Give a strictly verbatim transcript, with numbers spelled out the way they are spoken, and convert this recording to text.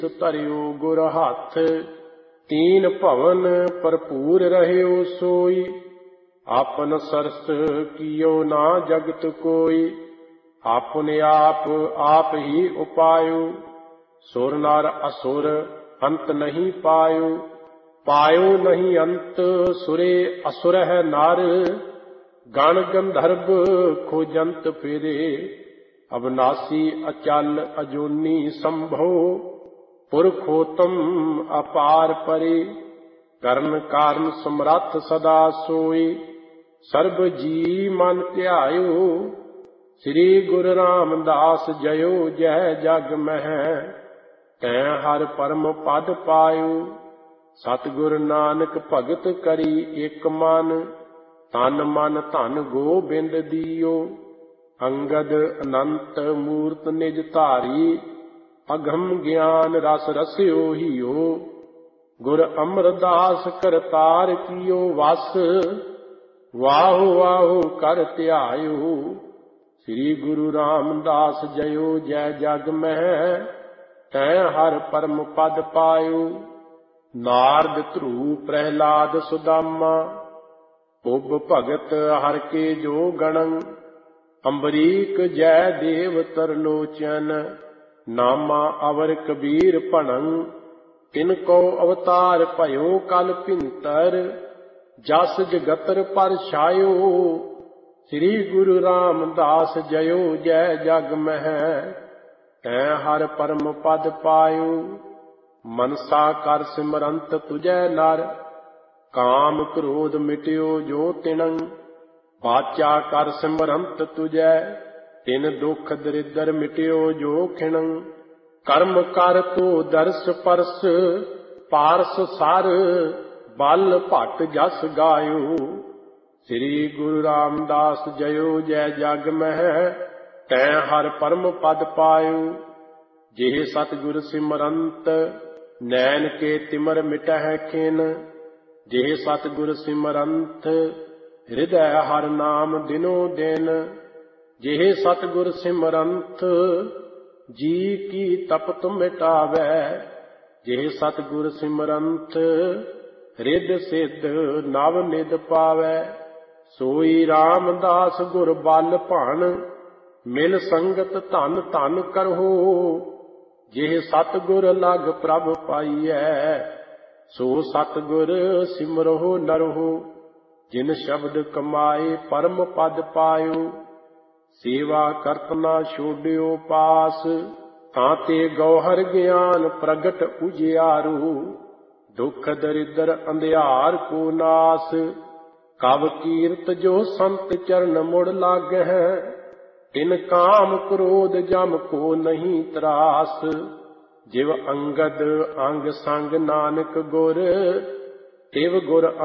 ਧਰਿਓ ਗੁਰ ਹੱਥ, ਤੀਨ ਭਵਨ ਭਰਪੂਰ ਰਹਿਓ ਸੋਈ। ਆਪਨ ਸਰਸ ਕੀਓ ਨਾ ਜਗਤ ਕੋਈ, ਆਪਨੇ आप आप ही उपायो। सुर नर असुर अंत नहीं पायो, पायो नहीं अंत सुरे असुर है नर। गण गंधर्व खोजंत फिरे, अविनाशी अचल अजूनी संभो। पुरखोतम अपार परे, करण कारण समरथ सदा सोई। सर्ब जी मन ध्यायो, श्री गुरु रामदास जयो जय जग मह। तै हर परम पद पायो, सतगुरु नानक भगत करी एक मन। तन मन धन गोबिंद दियो, अंगद अनंत मूर्त निज धारी। अघम ज्ञान रस रस्यो हियो, गुर अमरदास करतार कियो वस। वाहो वाहो कर ध्यायो, श्री गुरु रामदास जयो जय जग मह। तै हर परम पद पायो, नारद ध्रुव प्रहलाद सुदामा। उब भगत हर के जो गणं, अम्बरीक जय देव तरलोचन। नामा अवर कबीर भणं, तिनको अवतार भयो कल भिंतर। जस जगतर पर छायो, श्री गुरु रामदास जयो जय जग मह। तै हर परम पद पायो, मनसा कर सिमरंत तुझै नर। काम क्रोध मिट्यो जो तिणं, बाचा कर सिमरंत तुझै। तिन दुख दरिद्र मिट्यो जो खिणं। कर्म कर तो दर्श परस, पारस सर बल भट जस गायो। श्री गुरु रामदास जयो जय जग मह। तै हर परम पद पायो, जेह सतगुर सिमरंत नैन के तिमर मिटह खिन। जेह सतगुर सिमरंत हृदय हर नाम दिनो दिन। जेह सतगुर सिमरंत जी की तपत मिटावै। जेह सतगुर सिमरंत रिद सिद्ध नव निद पावै। सोई रामदास गुर बल भान, मिल संगत धन धन करहो। जेह सतगुर लग प्रभ पाईऐ, सो सतगुर सिमरहो नरहो। जिन शब्द कमाए परम पद पायो, सेवा करत ना छोड्यो पास। ताते गौहर ज्ञान प्रगट उजियारू, दुख दरिद्र अंधियार को नास। कव कीरत जो संत चरण मुड़ लागै, इन काम क्रोध जम को नहीं त्रास। जिव अंगद अंग संग नानक गुर, तिव गुर